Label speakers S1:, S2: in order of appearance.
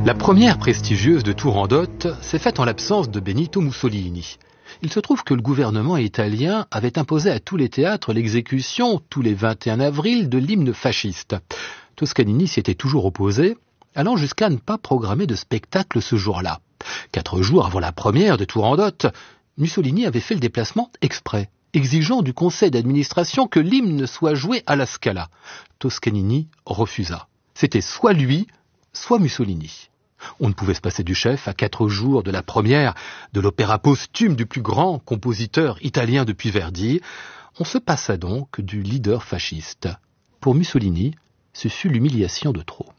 S1: La première prestigieuse de Turandot s'est faite en l'absence de Benito Mussolini. Il se trouve que le gouvernement italien avait imposé à tous les théâtres l'exécution, tous les 21 avril, de l'hymne fasciste. Toscanini s'y était toujours opposé, allant jusqu'à ne pas programmer de spectacle ce jour-là. 4 jours avant la première de Turandot, Mussolini avait fait le déplacement exprès, exigeant du conseil d'administration que l'hymne soit joué à la Scala. Toscanini refusa. C'était soit lui, soit Mussolini. On ne pouvait se passer du chef à 4 jours de la première de l'opéra posthume du plus grand compositeur italien depuis Verdi. On se passa donc du leader fasciste. Pour Mussolini, ce fut l'humiliation de trop.